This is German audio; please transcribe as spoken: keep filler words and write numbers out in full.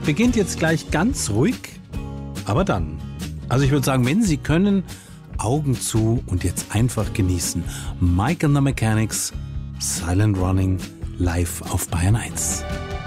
beginnt jetzt gleich ganz ruhig, aber dann. Also ich würde sagen, wenn Sie können, Augen zu und jetzt einfach genießen. Mike and the Mechanics, Silent Running, live auf Bayern eins.